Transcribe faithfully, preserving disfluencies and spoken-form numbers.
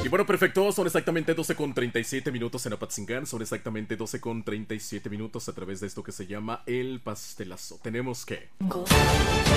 bueno, perfecto, son exactamente doce con treinta y siete minutos en Apatzingán, son exactamente doce con treinta y siete minutos a través de esto que se llama El Pastelazo. Tenemos que...